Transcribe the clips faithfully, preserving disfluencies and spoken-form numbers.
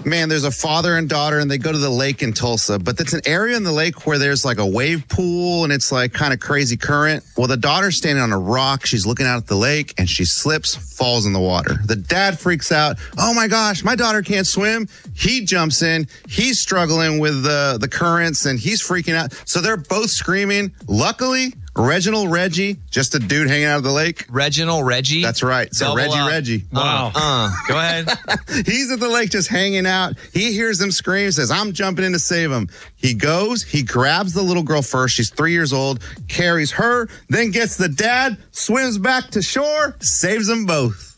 Man, there's a father and daughter, and they go to the lake in Tulsa, but it's an area in the lake where there's like a wave pool, and it's like kind of crazy current. Well, the daughter's standing on a rock. She's looking out at the lake, and she slips, falls in the water. The dad freaks out. Oh, my gosh, my daughter can't swim. He jumps in. He's struggling with the, the currents, and he's freaking out. So they're both screaming. Luckily, Reginald Reggie, just a dude hanging out of the lake. Reginald Reggie? That's right. So Double Reggie up. Reggie. Wow. Uh, uh, go ahead. He's at the lake just hanging out. He hears them scream, says, I'm jumping in to save him. He goes, he grabs the little girl first. She's three years old, carries her, then gets the dad, swims back to shore, saves them both.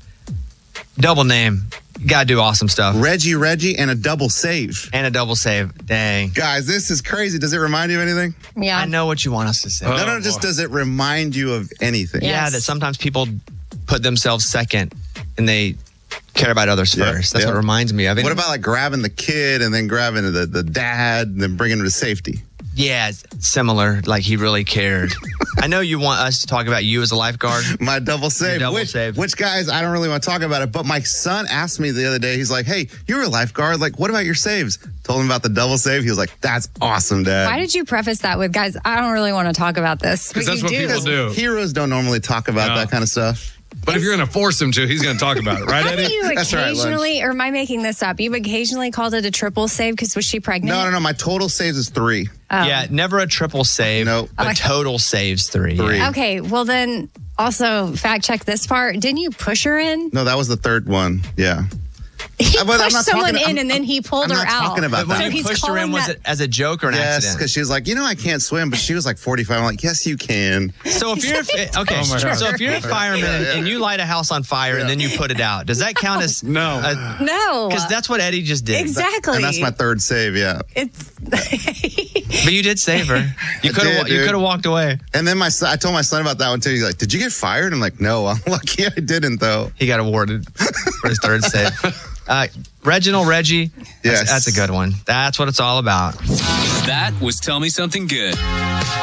Double name. Gotta do awesome stuff. Reggie Reggie and a double save. And a double save. Dang. Guys, this is crazy. Does it remind you of anything? Yeah. I know what you want us to say. no, no, just does it remind you of anything? Yeah. Yeah, Yes. that sometimes people put themselves second and they care about others Yeah, first. That's yeah. what it reminds me of. And What about like grabbing the kid and then grabbing the, the dad and then bringing him to safety? Yeah, it's similar. Like he really cared. I know you want us to talk about you as a lifeguard. My double save. double which, save. which, guys, I don't really want to talk about it, but my son asked me the other day, he's like, hey, you're a lifeguard. Like, what about your saves? Told him about the double save. He was like, that's awesome, Dad. Why did you preface that with, guys, I don't really want to talk about this? Because But that's you what do. people do. Heroes don't normally talk about No. that kind of stuff. But if you're going to force him to, he's going to talk about it, right, Haven't Eddie? you That's right, Lunch. occasionally, or am I making this up? You've occasionally called it a triple save because was she pregnant? No, no, no. My total saves is three. Oh. Yeah, never a triple save. Nope. But Okay. total saves three. Three. Yeah. Okay, well then, also fact check this part. Didn't you push her in? No, that was the third one. Yeah. He Uh, but I'm pushed not someone talking- in I'm- and then he pulled I'm her not out. talking about But when that. So you he's pushed her in, calling was that- it as a joke or an Yes, accident? because she was like, you know, I can't swim, but she was like forty-five. I'm like, yes, you can. So if you're a, okay, Oh my God. so if you're a fireman Yeah, yeah. and you light a house on fire and then you put it out, does that count as No. No. Because that's what Eddie just did. exactly. And that's my third save, yeah. It's But you did save her. You I could have. did, You dude. could have walked away. And then my son, I told my son about that one too. He's like, did you get fired? I'm like, no, I'm lucky I didn't, though. He got awarded for his third save. Uh, Reginald Reggie. That's, Yes. that's a good one. That's what it's all about. That was Tell Me Something Good.